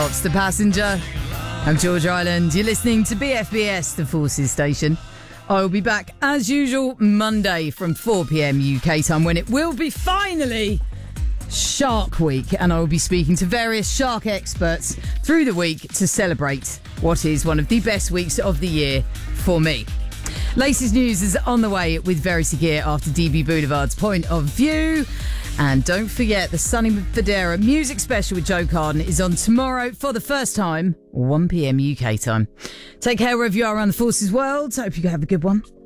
It's The Passenger. I'm George Island. You're listening to BFBS, the Forces Station. I will be back as usual Monday from 4 p.m. UK time when it will be finally Shark Week, and I will be speaking to various shark experts through the week to celebrate what is one of the best weeks of the year for me. Latest news is on the way with Verity Gear after DB Boulevard's Point of View. And don't forget, the Sonny Fodera music special with Joe Carden is on tomorrow for the first time, 1 p.m. UK time. Take care wherever you are around the Forces world. Hope you have a good one.